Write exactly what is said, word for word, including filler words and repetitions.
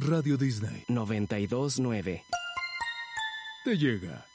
Radio Disney noventa y dos nueve. te llega.